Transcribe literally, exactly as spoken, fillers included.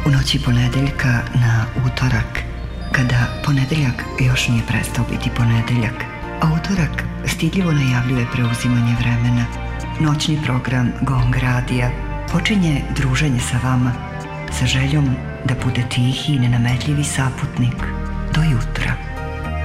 U noći ponedeljka na utorak, kada ponedeljak još nije prestao biti ponedeljak, a utorak stidljivo najavljuje preuzimanje vremena, noćni program Gong radija počinje druženje sa vama, sa željom da bude tihi i nenametljivi saputnik do jutra.